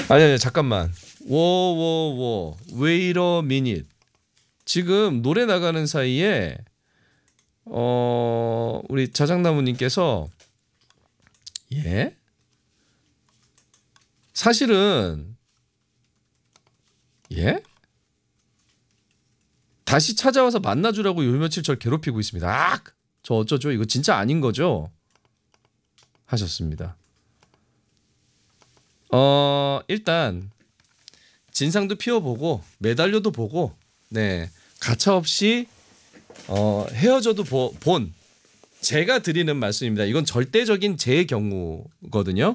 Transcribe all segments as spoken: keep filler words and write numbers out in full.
아니 아니 잠깐만. 워워워 wait a minute. 지금 노래 나가는 사이에 어 우리 자작나무님께서 예? 사실은 예? 다시 찾아와서 만나주라고 요 며칠 절 괴롭히고 있습니다. 아, 저 어쩌죠? 이거 진짜 아닌 거죠? 하셨습니다. 어 일단 진상도 피워보고 매달려도 보고 네 가차없이 어, 헤어져도 보, 본 제가 드리는 말씀입니다. 이건 절대적인 제 경우거든요.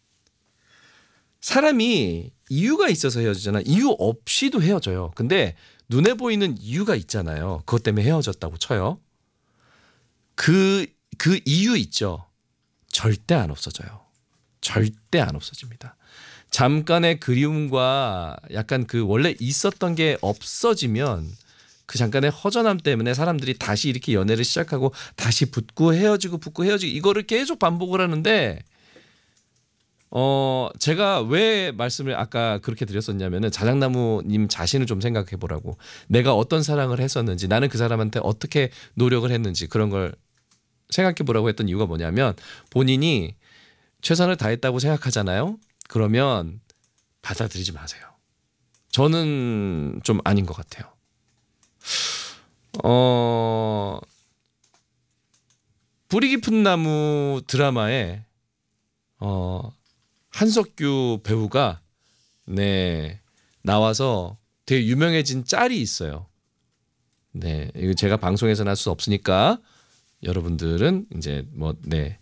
사람이 이유가 있어서 헤어지잖아. 이유 없이도 헤어져요. 근데 눈에 보이는 이유가 있잖아요. 그것 때문에 헤어졌다고 쳐요. 그, 그 이유 있죠. 절대 안 없어져요. 절대 안 없어집니다. 잠깐의 그리움과 약간 그 원래 있었던 게 없어지면 그 잠깐의 허전함 때문에 사람들이 다시 이렇게 연애를 시작하고 다시 붙고 헤어지고 붙고 헤어지고 이거를 계속 반복을 하는데 어 제가 왜 말씀을 아까 그렇게 드렸었냐면은 자작나무님 자신을 좀 생각해 보라고. 내가 어떤 사랑을 했었는지 나는 그 사람한테 어떻게 노력을 했는지 그런 걸 생각해 보라고 했던 이유가 뭐냐면 본인이 최선을 다했다고 생각하잖아요. 그러면 받아들이지 마세요. 저는 좀 아닌 것 같아요. 어 뿌리 깊은 나무 드라마에 어 한석규 배우가 네 나와서 되게 유명해진 짤이 있어요. 네 이거 제가 방송에서는 할 수 없으니까 여러분들은 이제 뭐 네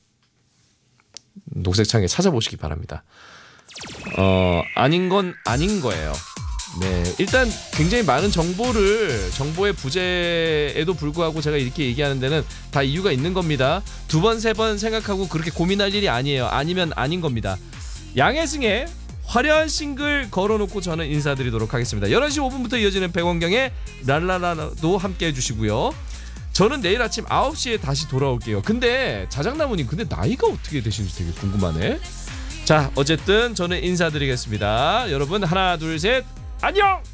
녹색창에 찾아보시기 바랍니다. 어 아닌 건 아닌 거예요. 네, 일단 굉장히 많은 정보를 정보의 부재에도 불구하고 제가 이렇게 얘기하는 데는 다 이유가 있는 겁니다. 두 번, 세 번 생각하고 그렇게 고민할 일이 아니에요. 아니면 아닌 겁니다. 양혜승의 화려한 싱글 걸어놓고 저는 인사드리도록 하겠습니다. 열한 시 오 분부터 이어지는 백원경의 랄랄라도 함께 해주시고요. 저는 내일 아침 아홉 시에 다시 돌아올게요. 근데 자작나무님 근데 나이가 어떻게 되시는지 되게 궁금하네. 자 어쨌든 저는 인사드리겠습니다. 여러분 하나 둘 셋 안녕.